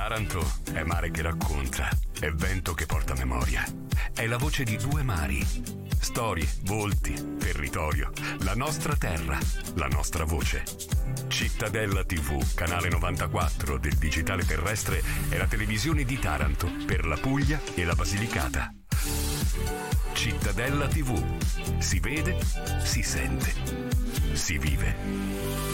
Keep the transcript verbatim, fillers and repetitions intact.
Taranto è mare che racconta, è vento che porta memoria, è la voce di due mari, storie, volti, territorio, la nostra terra, la nostra voce. Cittadella tivù, canale novantaquattro del digitale terrestre, è la televisione di Taranto per la Puglia e la Basilicata. Cittadella tivù, si vede, si sente, si vive.